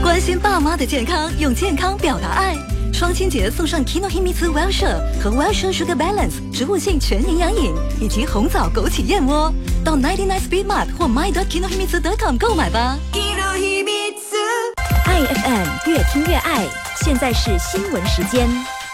关心爸妈的健康，用健康表达爱。双亲节送上 Kinohimitsu Wellshire 和 Wellshire Sugar Balance 植物性全营养饮，以及红枣枸杞燕窝。到99 Speed Mart 或 my.kinohimitsu.com 购买吧。 爱 FM 越听越爱，现在是新闻时间。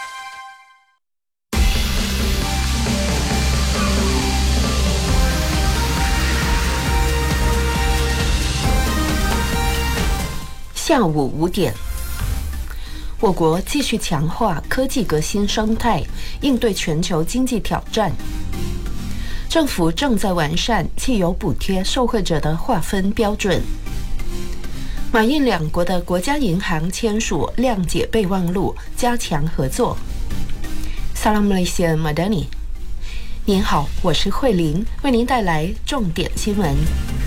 下午5点，我国继续强化科技革新生态，应对全球经济挑战。政府正在完善汽油补贴受惠者的划分标准。马印两国的国家银行签署谅解备忘录，加强合作。Salam Malaysia Madani， 您好，我是慧玲，为您带来重点新闻。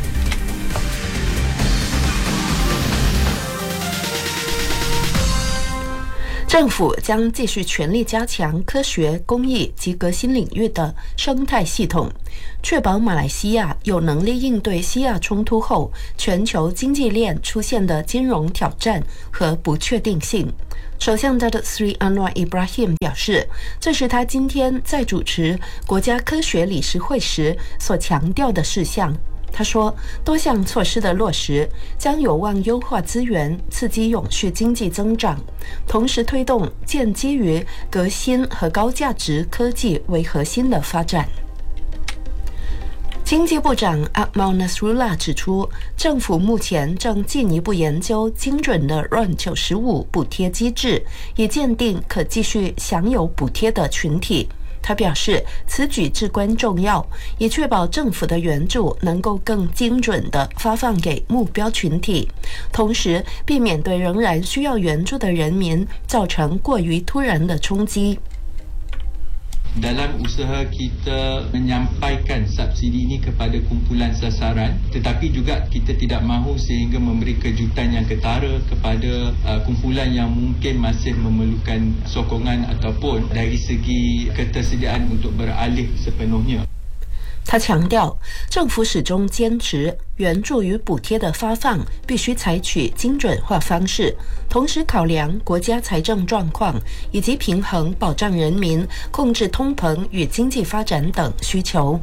政府将继续全力加强科学、工艺及革新领域的生态系统，确保马来西亚有能力应对西亚冲突后全球经济链出现的金融挑战和不确定性。首相 Datuk Seri Anwar Ibrahim 表示，这是他今天在主持国家科学理事会时所强调的事项。他说，多项措施的落实将有望优化资源，刺激永续经济增长，同时推动建基于革新和高价值科技为核心的发展。经济部长 Akmal Nasrullah 指出，政府目前正进一步研究精准的 RON95 补贴机制，以鉴定可继续享有补贴的群体。他表示，此举至关重要，以确保政府的援助能够更精准地发放给目标群体，同时避免对仍然需要援助的人民造成过于突然的冲击。 Dalam usaha kita menyampaikan subsidi ini kepada kumpulan sasaran, tetapi juga kita tidak mahu sehingga memberi kejutan yang ketara kepada kumpulan yang mungkin masih memerlukan sokongan ataupun dari segi ketersediaan untuk beralih sepenuhnya。 他强调，政府始终坚持援助与补贴的发放必须采取精准化方式，同时考量国家财政状况以及平衡保障人民、控制通膨与经济发展等需求。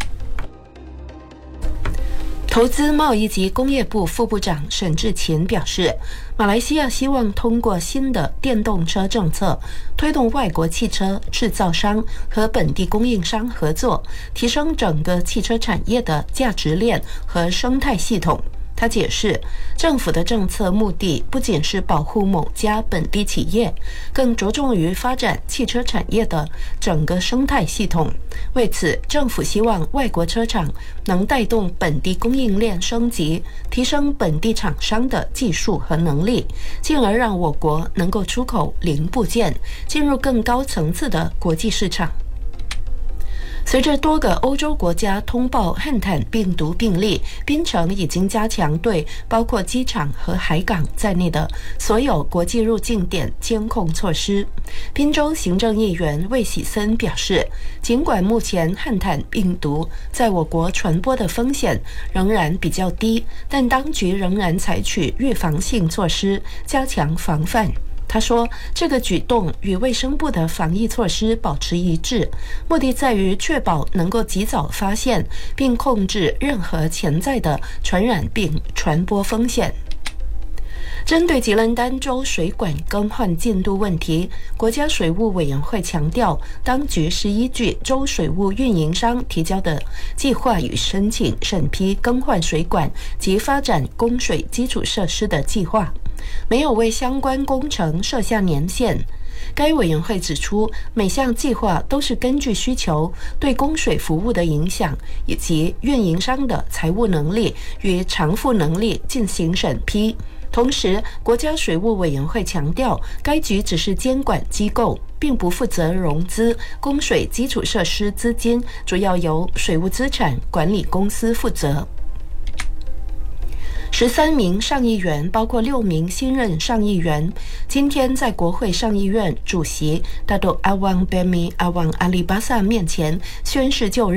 投资贸易及工业部副部长沈志勤表示，马来西亚希望通过新的电动车政策，推动外国汽车制造商和本地供应商合作，提升整个汽车产业的价值链和生态系统。他解释，政府的政策目的不仅是保护某家本地企业，更着重于发展汽车产业的整个生态系统。为此，政府希望外国车厂能带动本地供应链升级，提升本地厂商的技术和能力，进而让我国能够出口零部件，进入更高层次的国际市场。随着多个欧洲国家通报汉坦病毒病例，槟城已经加强对包括机场和海港在内的所有国际入境点监控措施。槟州行政议员魏喜森表示，尽管目前汉坦病毒在我国传播的风险仍然比较低，但当局仍然采取预防性措施，加强防范。他说，这个举动与卫生部的防疫措施保持一致，目的在于确保能够及早发现并控制任何潜在的传染病传播风险。针对吉兰丹州水管更换进度问题，国家水务委员会强调，当局是依据州水务运营商提交的计划与申请审批更换水管及发展供水基础设施的计划，没有为相关工程设下年限。该委员会指出，每项计划都是根据需求、对供水服务的影响以及运营商的财务能力与偿付能力进行审批。同时，国家水务委员会强调，该局只是监管机构，并不负责融资，供水基础设施资金主要由水务资产管理公司负责。13名上议员，包括6名新任上议员，今天在国会上议院主席 Datuk Awang Bemi Awang Ali Basa 面前宣誓就任。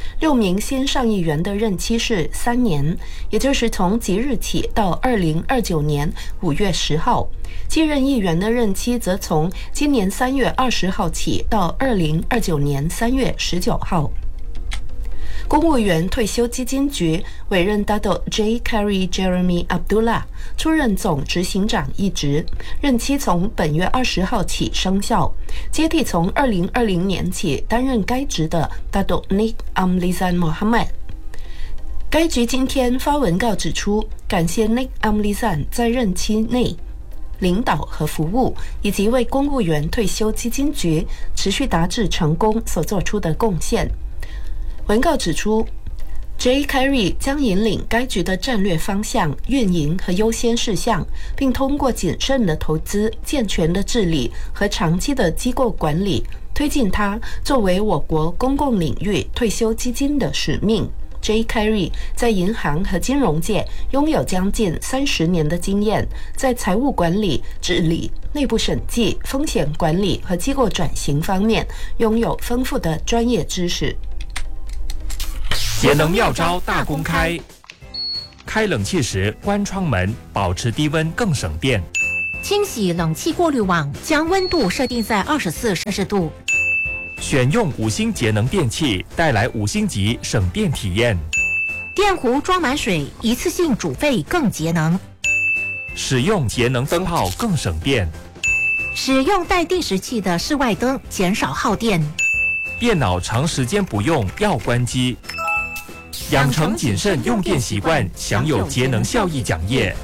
6名新上议员的任期是3年，也就是从即日起到2029年5月10号。继任议员的任期则从今年3月20号起到2029年3月19号。公务员退休基金局委任 Dato J. Carey Jeremy Abdullah 出任总执行长一职，任期从本月20号起生效，接替从2020年起担任该职的 Dato Nik Amlizan Mohamad。该局今天发文告指出，感谢 Nik Amlizan 在任期内领导和服务，以及为公务员退休基金局持续达至成功所做出的贡献。文告指出 J. Carey 将引领该局的战略方向、运营和优先事项，并通过谨慎的投资、健全的治理和长期的机构管理，推进它作为我国公共领域退休基金的使命。J. Carey 在银行和金融界拥有将近30年的经验，在财务管理、治理、内部审计、风险管理和机构转型方面拥有丰富的专业知识。 节能妙招大公开，开冷气时关窗门，保持低温更省电。 清洗冷气过滤网，将温度设定在24摄氏度。 选用5星节能电器，带来5星级省电体验。 电壶装满水，一次性煮沸更节能。 使用节能灯泡更省电。 使用带定时器的室外灯，减少耗电。 电脑长时间不用要关机。养成谨慎用电习惯，享有节能效益奖业。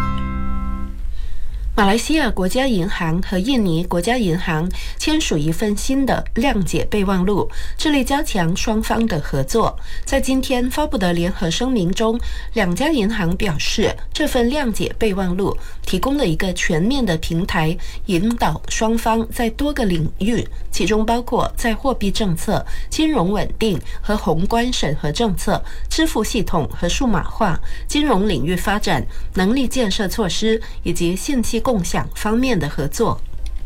马来西亚国家银行和印尼国家银行签署一份新的谅解备忘录，致力加强双方的合作。在今天发布的联合声明中，两家银行表示，这份谅解备忘录提供了一个全面的平台，引导双方在多个领域，其中包括在货币政策、金融稳定和宏观审核政策、支付系统和数码化、金融领域发展、能力建设措施以及信息共享方面的合作。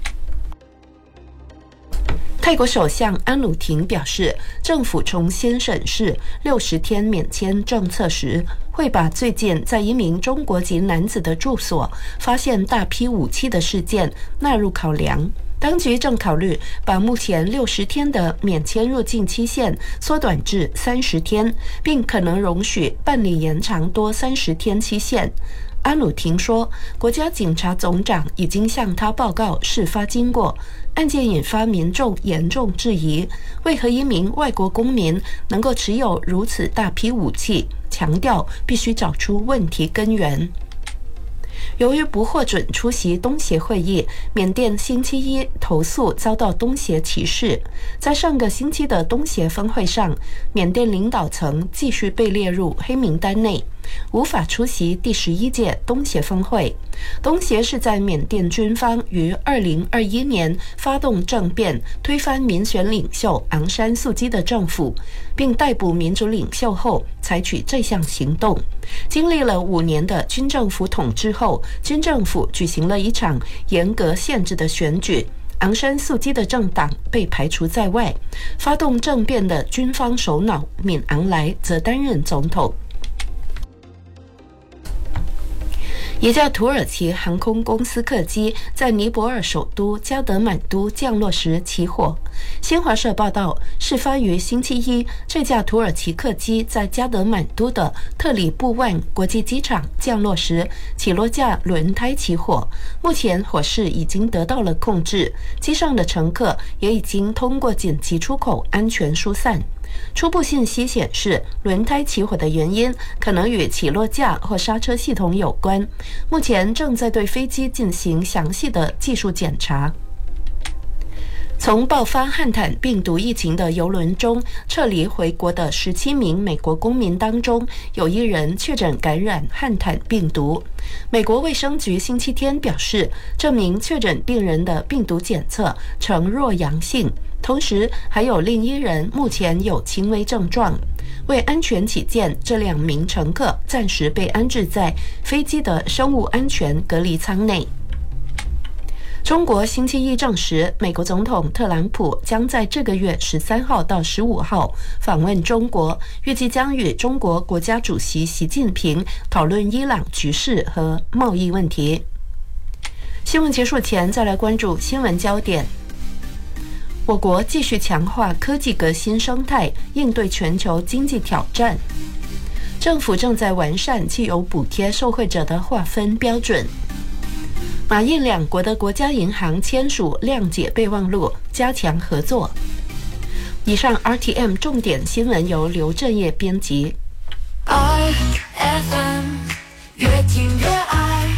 泰国首相安努廷表示，政府重新审视60天免签政策时，会把最近在一名中国籍男子的住所发现大批武器的事件纳入考量。当局正考虑把目前60天的免签入境期限缩短至30天，并可能容许办理延长多30天期限。安努廷说，国家警察总长已经向他报告事发经过，案件引发民众严重质疑，为何一名外国公民能够持有如此大批武器，强调必须找出问题根源。由于不获准出席东协会议，缅甸星期一投诉遭到东协歧视。在上个星期的东协峰会上，缅甸领导层继续被列入黑名单内，无法出席第11届东协峰会。东协是在缅甸军方于2021年发动政变，推翻民选领袖昂山素基的政府，并逮捕民主领袖后采取这项行动。经历了5年的军政府统治后，军政府举行了一场严格限制的选举，昂山素基的政党被排除在外，发动政变的军方首脑敏昂莱则担任总统。一架土耳其航空公司客机在尼泊尔首都加德满都降落时起火。新华社报道，事发于星期一，这架土耳其客机在加德满都的特里布万国际机场降落时，起落架轮胎起火。目前火势已经得到了控制，机上的乘客也已经通过紧急出口安全疏散。初步信息显示，轮胎起火的原因可能与起落架或刹车系统有关，目前正在对飞机进行详细的技术检查。从爆发汉坦病毒疫情的邮轮中撤离回国的17名美国公民当中，有1人确诊感染汉坦病毒。美国卫生局星期天表示，这名确诊病人的病毒检测呈弱阳性，同时还有另1人目前有轻微症状。为安全起见，这2名乘客暂时被安置在飞机的生物安全隔离舱内。 中国星期一证实，美国总统特朗普将在这个月13号到15号访问中国，预计将与中国国家主席习近平讨论伊朗局势和贸易问题。新闻结束前，再来关注新闻焦点。我国继续强化科技革新生态，应对全球经济挑战。政府正在完善汽油补贴受惠者的划分标准。马印两国的国家银行签署谅解备忘录，加强合作。以上 RTM 重点新闻由刘正业编辑。 RFM 越听越爱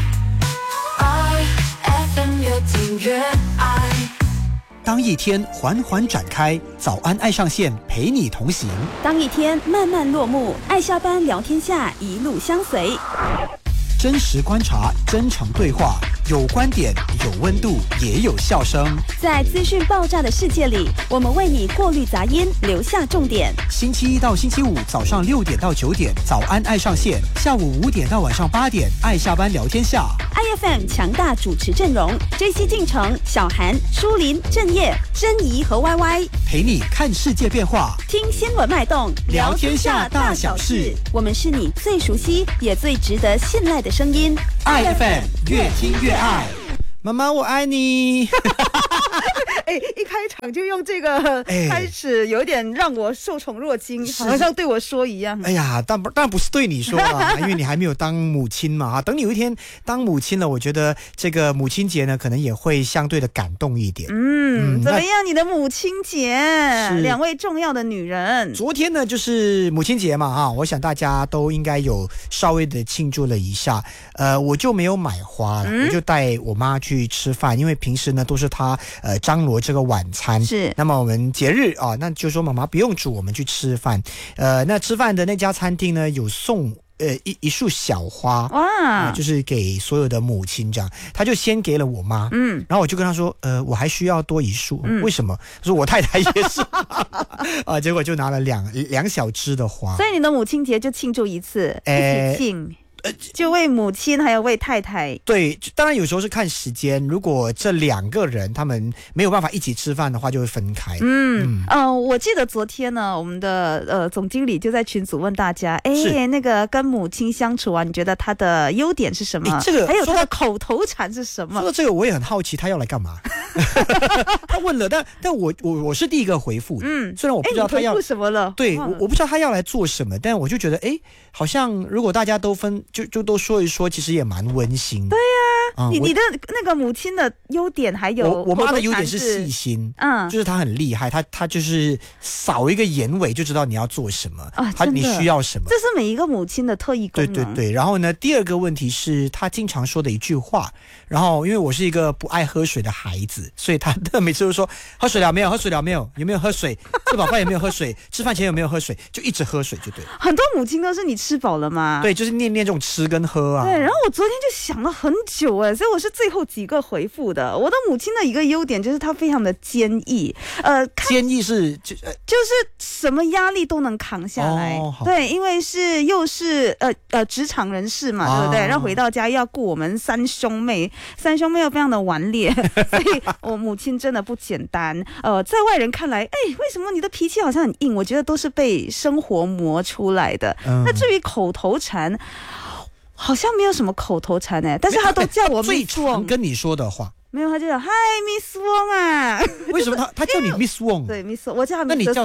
，RFM 越听越爱。 当一天缓缓展开，早安爱上线陪你同行； 当一天慢慢落幕，爱下班聊天下一路相随。 真实观察，真诚对话，有观点，有温度，也有笑声。 在资讯爆炸的世界里，我们为你过滤杂音，留下重点。 星期一到星期五早上6点到9点，早安爱上线；下午5点到晚上8点，爱下班聊天下。 IFM 强大主持阵容：JC进城、小韩、舒林、正业、珍怡和 YY， 陪你看世界变化， 听新闻脉动， 聊天下大小事。 我们是你最熟悉也最值得信赖的声音。 IFM 越听越爱，妈妈我爱你。 一开场就用这个开始，有点让我受宠若惊，好像对我说一样。 哎呀，当然不是对你说啦，因为你还没有当母亲嘛。等你有一天当母亲了，我觉得这个母亲节呢，可能也会相对的感动一点。 怎么样？你的母亲节，两位重要的女人。 昨天呢，就是母亲节嘛，我想大家都应该有稍微的庆祝了一下。我就没有买花了，我就带我妈去吃饭，因为平时呢都是她张罗这个晚餐。 是， 那么我们节日啊，那就说妈妈不用煮，我们去吃饭。那吃饭的那家餐厅呢，有送一束小花，哇，就是给所有的母亲这样。他就先给了我妈，然后我就跟他说，我还需要多一束，为什么？他说我太太也是，结果就拿了两小支的花。 所以你的母亲节就庆祝一次，一起庆。就为母亲还有为太太。 对，当然有时候是看时间，如果这2个人他们没有办法一起吃饭的话，就会分开。 我记得昨天呢，我们的总经理就在群组问大家，那个跟母亲相处啊，你觉得他的优点是什么？ 这个还有他的口头禅是什么？ 说到这个，我也很好奇，他要来干嘛？他问了，但我是第一个回复。虽然我不知道他要回复什么了。 对，我不知道他要来做什么，但我就觉得，好像如果大家都就都说一说，其实也蛮温馨。 对呀，你的那个母亲的优点还有我妈的优点是细心，就是她很厉害，她就是扫一个眼尾就知道你要做什么，你需要什么。 这是每一个母亲的特异功能。 对。然后呢，第二个问题是她经常说的一句话，然后因为我是一个不爱喝水的孩子，所以她每次都说喝水了没有？喝水了没有？有没有喝水？吃饱饭有没有喝水？吃饭前有没有喝水？就一直喝水就对了。 很多母亲都是你吃饱了吗？ 对，就是念这种吃跟喝啊。 对，然后我昨天就想了很久所以我是最后几个回复的。我的母亲的一个优点就是她非常的坚毅， 坚毅是就是什么压力都能扛下来。对，因为又是职场人士嘛，对不对？然后回到家又要顾我们三兄妹又非常的顽劣，所以我母亲真的不简单。在外人看来，为什么你的脾气好像很硬？我觉得都是被生活磨出来的。那至于口头禅，好像没有什么口头禅但是他都叫我 Miss Wong。 最常跟你说的话没有，他就叫 Hi Miss Wong 啊。 为什么他叫你 Miss Wong？ 对 Miss Wong， 我叫他 Mr. Wong。 那你叫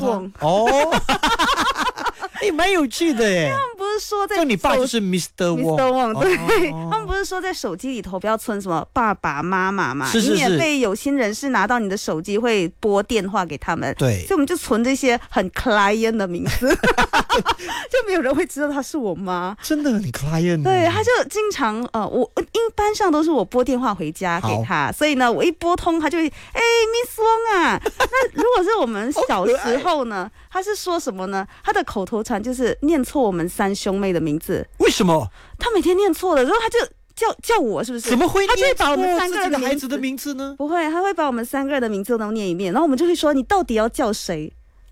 他蛮有趣的耶。 他们不是说在就你爸就是 Mr. Wong， 对，他们不是说在手机里头不要存什么爸爸妈妈嘛， 是以免被有心人士拿到你的手机会拨电话给他们。 对， 所以我们就存这些很 client 的名字，就没有人会知道她是我妈。 真的很 client。 对，他就经常我一般上都是我拨电话回家给他，所以呢，我一拨通他就会Miss Wong 啊。那如果是我们小时候呢，他是说什么呢？他的口头禅就是念错我们三兄妹的名字。 为什么？ 他每天念错了，然后他就叫我，是不是？ 怎么会他就会把我们三个人的孩子的名字呢？ 不会，他会把我们3个人的名字都念一遍，然后我们就会说你到底要叫谁？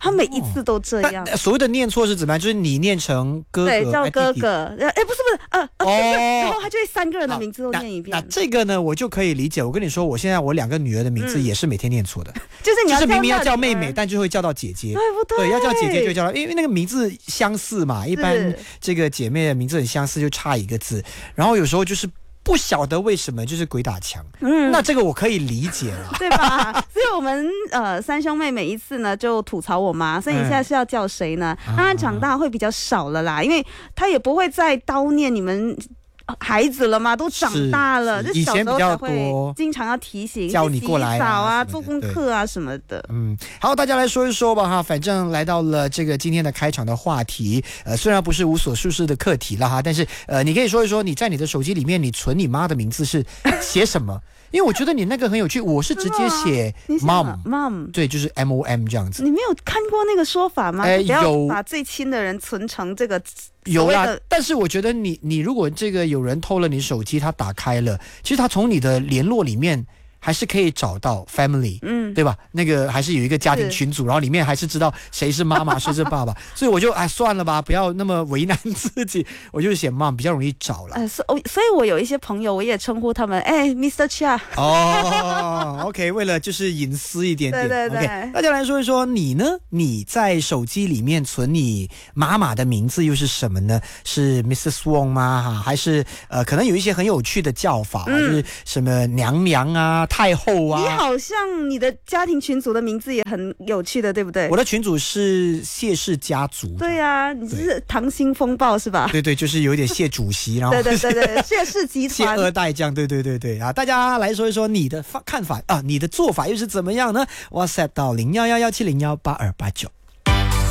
他每一次都这样。 所谓的念错是怎么样？就是你念成哥哥， 对，叫哥哥。不是，然后他就会3个人的名字都念一遍。 那这个呢，我就可以理解。我跟你说，我现在我2个女儿的名字也是每天念错的， 就是明明要叫妹妹，但就会叫到姐姐， 对不对？ 对，要叫姐姐就叫到，因为那个名字相似嘛，一般这个姐妹的名字很相似，就差一个字，然后有时候就是不晓得为什么就是鬼打墙，那这个我可以理解了， 对吧？所以我们3兄妹每一次呢就吐槽我妈，所以你现在是要叫谁呢？她长大会比较少了啦，因为她也不会再叨念你们孩子了嘛，都长大了，就小时候才会经常要提醒， 叫你过来洗澡啊、做功课啊什么的。 好，大家来说一说吧哈。反正来到了这个今天的开场的话题，虽然不是无所事事的课题了哈，但是你可以说一说你在你的手机里面你存你妈的名字是写什么？因为我觉得你那个很有趣，我是直接写 mom， 对，就是 MOM 这样子。 你没有看过那个说法吗？不要把最亲的人存成这个。 有啦，但是我觉得你如果这个有人偷了你手机，他打开了，其实他从你的联络里面还是可以找到 family，对吧？那个还是有一个家庭群组，然后里面还是知道谁是妈妈，谁是爸爸。所以我就算了吧，不要那么为难自己，我就写 mom 比较容易找了。 所以我有一些朋友，我也称呼他们Mr. Chia。 OK， 为了就是隐私一点点。 对。 OK， 大家来说一说你呢？你在手机里面存你妈妈的名字又是什么呢？是 Mrs. Wong 吗？还是可能有一些很有趣的叫法，就是什么娘娘啊、太后啊。 你好像你的家庭群组的名字也很有趣的，对不对？ 我的群组是谢氏家族。 对啊，你是溏心风暴是吧？ 对，就是有点谢主席，然后对，谢氏集团、 谢2代这样，对啊！大家来说一说你的看法啊，你的做法又是怎么样呢？WhatsApp 到0111701829。